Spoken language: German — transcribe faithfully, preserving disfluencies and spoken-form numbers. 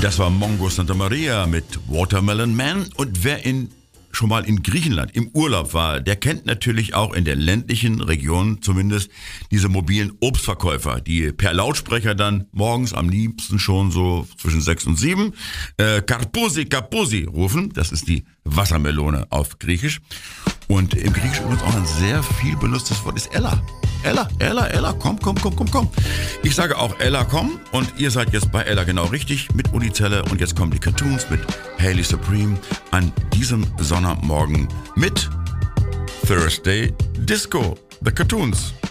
Das war Mongo Santa Maria mit Watermelon Man. Und wer in, schon mal in Griechenland im Urlaub war, der kennt natürlich auch in der ländlichen Region zumindest diese mobilen Obstverkäufer, die per Lautsprecher dann morgens am liebsten schon so zwischen sechs und sieben äh, Karpousi, Karpousi rufen. Das ist die Wassermelone auf Griechisch. Und im Griechischen übrigens auch ein sehr viel benutztes Wort ist Ella. Ella, Ella, Ella, komm, komm, komm, komm, komm. Ich sage auch Ella, komm. Und ihr seid jetzt bei Ella genau richtig mit Uli Zeller. Und jetzt kommen die Cartoons mit Hailey Supreme an diesem Sonntagmorgen mit Thursday Disco. The Cartoons.